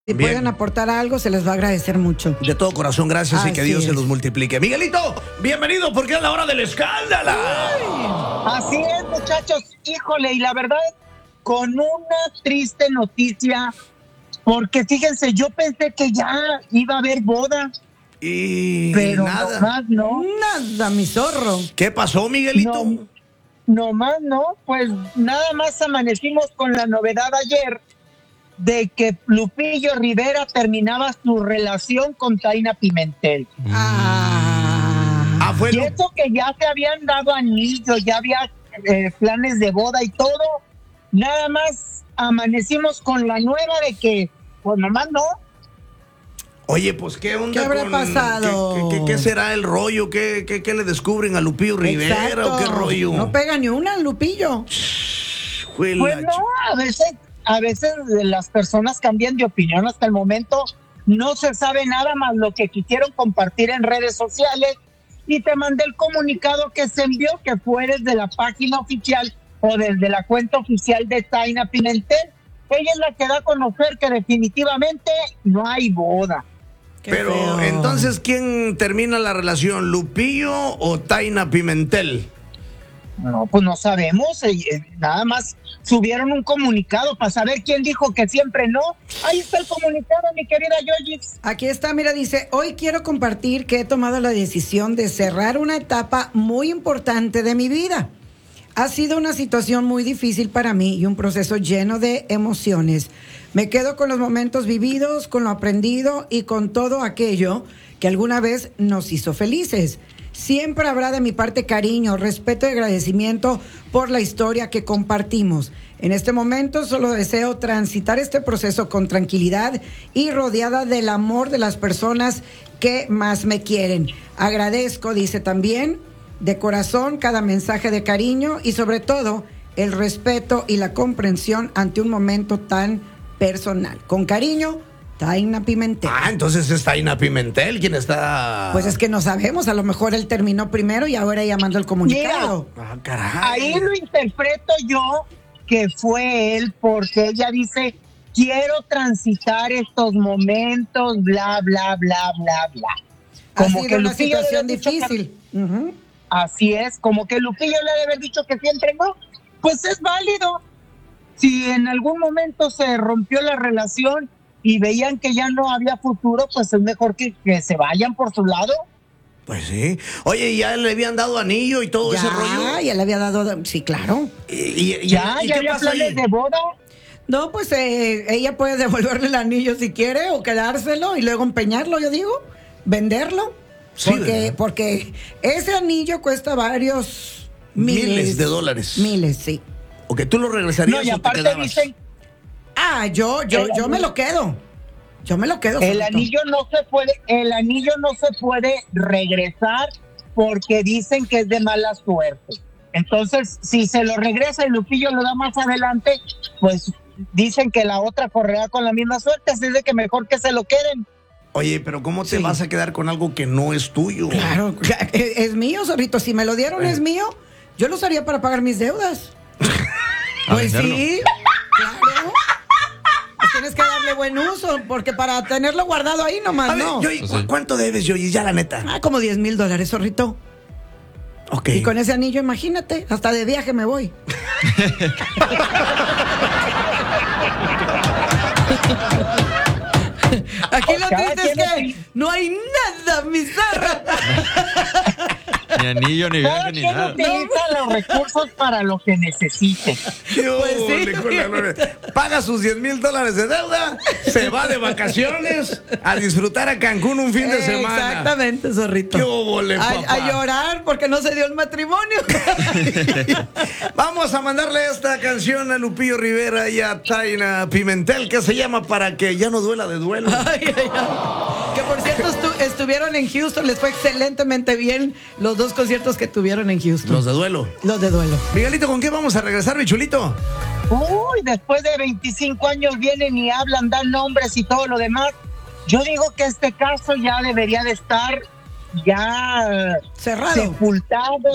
Si Bien. pueden aportar algo, se les va a agradecer mucho. De todo corazón, gracias y Así que Dios se es. los multiplique. Miguelito, bienvenido porque es la hora del escándalo. Así es, muchachos. Híjole, y la verdad, con una triste noticia, porque fíjense, yo pensé que ya iba a haber boda, Y pero nada. nomás no. Nada, mi zorro. ¿Qué pasó, Miguelito? No, nomás no, pues nada más amanecimos con la novedad ayer de que Lupillo Rivera terminaba su relación con Taina Pimentel. Ah, fue Y lo- eso que ya se habían dado anillos, ya había planes de boda y todo, nada más amanecimos con la nueva de que, pues nomás no. Oye, pues qué onda. ¿Qué habrá pasado? ¿Qué será el rollo? ¿Qué le descubren a Lupillo Rivera Exacto. o qué rollo? No pega ni una, Lupillo. Fue Pues la no, a veces las personas cambian de opinión. Hasta el momento no se sabe nada más lo que quisieron compartir en redes sociales, y te mandé el comunicado que se envió, que fue desde la página oficial o desde la cuenta oficial de Taina Pimentel. Ella es la que da a conocer que definitivamente no hay boda. Qué Pero feo. entonces, ¿quién termina la relación? ¿Lupillo o Taina Pimentel? No, pues no sabemos, nada más subieron un comunicado para saber quién dijo que siempre no. Ahí está el comunicado, mi querida Yoyis. Aquí está, mira, dice, hoy quiero compartir que he tomado la decisión de cerrar una etapa muy importante de mi vida. Ha sido una situación muy difícil para mí y un proceso lleno de emociones. Me quedo con los momentos vividos, con lo aprendido y con todo aquello que alguna vez nos hizo felices. Siempre habrá de mi parte cariño, respeto y agradecimiento por la historia que compartimos. En este momento solo deseo transitar este proceso con tranquilidad y rodeada del amor de las personas que más me quieren. Agradezco, dice también, de corazón cada mensaje de cariño y sobre todo el respeto y la comprensión ante un momento tan personal. Con cariño, Taina Pimentel. Ah, entonces es Taina Pimentel quien está... Pues es que no sabemos, a lo mejor él terminó primero y ahora ella mandó el comunicado. Ah, caray. Ahí lo interpreto yo que fue él, porque ella dice, quiero transitar estos momentos, bla, bla, bla, bla, bla. Ha Como sido que una Lupillo situación le había dicho difícil. Ujú. Así es, como que Lupillo le debe haber dicho que siempre no. Pues es válido. Si en algún momento se rompió la relación y veían que ya no había futuro, pues es mejor que se vayan por su lado. Pues sí. Oye, ¿ya le habían dado anillo y todo ese rollo? Ya le había dado, sí, claro. ¿Y Ya qué había pasa planes ahí? de boda. No, pues ella puede devolverle el anillo si quiere o quedárselo y luego empeñarlo, yo digo, venderlo. Sí, ¿verdad? Porque ese anillo cuesta varios Miles de dólares. Miles, sí. ¿O que tú lo regresarías No, y o te aparte quedabas? dicen, Yo me lo quedo. Yo me lo quedo. el Solito. anillo no se puede regresar porque dicen que es de mala suerte. Entonces, si se lo regresa y Lupillo lo da más adelante, pues dicen que la otra correrá con la misma suerte, así es de que mejor que se lo queden. Oye, pero ¿cómo te Sí. vas a quedar con algo que no es tuyo? Claro, es mío, zorrito. Si me lo dieron, es mío. Yo lo usaría para pagar mis deudas. Pues venderlo. sí, claro. Pues tienes que darle buen uso, porque para tenerlo guardado ahí nomás A ver, no. Yoyi, ¿cuánto debes, Yoyi? Ya la neta. Como $10,000, zorrito. Ok. Y con ese anillo, imagínate, hasta de viaje me voy. Aquí lo Cada triste es quien que no hay nada, mi zorra. Ni anillo, ni Cada viaje, ni quien nada. utiliza los recursos para lo que necesite. Pues sí. Paga sus $10,000 de deuda, se va de vacaciones a disfrutar a Cancún un fin de semana. Exactamente, zorrito. ¿Qué óvole, papá? A llorar porque no se dio el matrimonio. Vamos a mandarle esta canción a Lupillo Rivera y a Taina Pimentel, que se llama Para que ya no duela de duelo. Ay, ay, ay. Que por cierto estuvieron en Houston, les fue excelentemente bien los dos conciertos que tuvieron en Houston. Los de duelo. Los de duelo. Miguelito, ¿con qué vamos a regresar, mi chulito? Uy, después de 25 años vienen y hablan, dan nombres y todo lo demás. Yo digo que este caso ya debería de estar ya Cerrado. sepultado,